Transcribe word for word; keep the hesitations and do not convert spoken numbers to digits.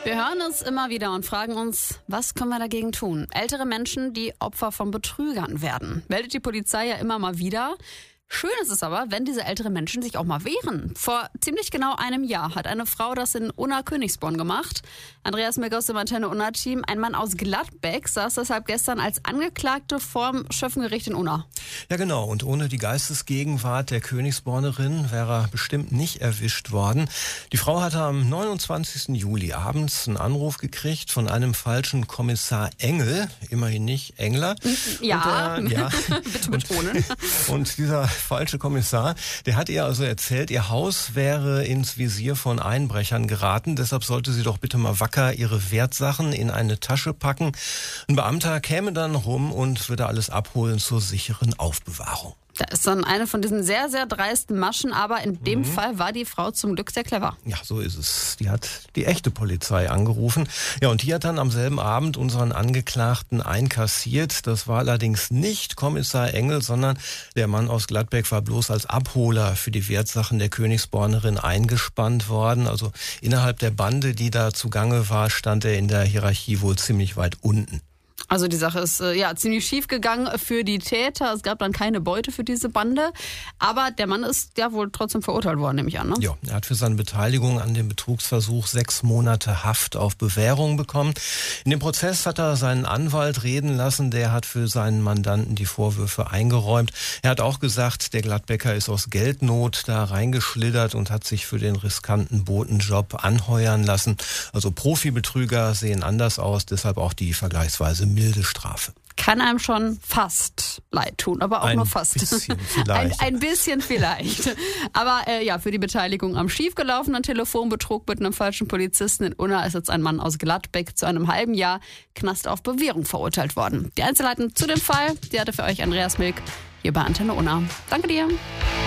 Wir hören es immer wieder und fragen uns, was können wir dagegen tun? Ältere Menschen, die Opfer von Betrügern werden. Meldet die Polizei ja immer mal wieder. Schön ist es aber, wenn diese älteren Menschen sich auch mal wehren. Vor ziemlich genau einem Jahr hat eine Frau das in Unna-Königsborn gemacht. Andreas Milk aus dem Antenne-Unna-Team. Ein Mann aus Gladbeck saß deshalb gestern als Angeklagte vorm Schöffengericht in Unna. Ja genau, und ohne die Geistesgegenwart der Königsbornerin wäre er bestimmt nicht erwischt worden. Die Frau hatte am neunundzwanzigsten Juli abends einen Anruf gekriegt von einem falschen Kommissar Engel, immerhin nicht Engler. Ja, und, äh, ja. bitte betonen. Und, und dieser falsche Kommissar, der hat ihr also erzählt, ihr Haus wäre ins Visier von Einbrechern geraten, deshalb sollte sie doch bitte mal wacker ihre Wertsachen in eine Tasche packen. Ein Beamter käme dann rum und würde alles abholen zur sicheren Aufbewahrung. Da ist dann eine von diesen sehr, sehr dreisten Maschen, aber in dem mhm. Fall war die Frau zum Glück sehr clever. Ja, so ist es. Die hat die echte Polizei angerufen. Ja, und die hat dann am selben Abend unseren Angeklagten einkassiert. Das war allerdings nicht Kommissar Engel, sondern der Mann aus Gladbeck war bloß als Abholer für die Wertsachen der Königsbornerin eingespannt worden. Also innerhalb der Bande, die da zugange war, stand er in der Hierarchie wohl ziemlich weit unten. Also die Sache ist äh, ja ziemlich schief gegangen für die Täter. Es gab dann keine Beute für diese Bande. Aber der Mann ist ja wohl trotzdem verurteilt worden, nehme ich an, ne? Ja, er hat für seine Beteiligung an dem Betrugsversuch sechs Monate Haft auf Bewährung bekommen. In dem Prozess hat er seinen Anwalt reden lassen. Der hat für seinen Mandanten die Vorwürfe eingeräumt. Er hat auch gesagt, der Gladbecker ist aus Geldnot da reingeschlittert und hat sich für den riskanten Botenjob anheuern lassen. Also Profibetrüger sehen anders aus, deshalb auch die vergleichsweise milde Strafe. Kann einem schon fast leid tun, aber auch ein nur fast. Bisschen vielleicht. Ein, ein bisschen vielleicht. Aber äh, ja, für die Beteiligung am schiefgelaufenen Telefonbetrug mit einem falschen Polizisten in Unna ist jetzt ein Mann aus Gladbeck zu einem halben Jahr Knast auf Bewährung verurteilt worden. Die Einzelheiten zu dem Fall, die hatte für euch Andreas Milk hier bei Antenne Unna. Danke dir.